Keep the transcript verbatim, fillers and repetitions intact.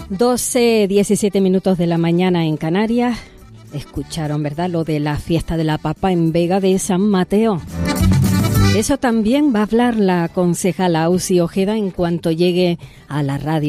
doce, diecisiete minutos de la mañana en Canarias. Escucharon, ¿verdad?, lo de la fiesta de la papa en Vega de San Mateo. Eso también va a hablar la concejala Ausi Ojeda en cuanto llegue a la radio.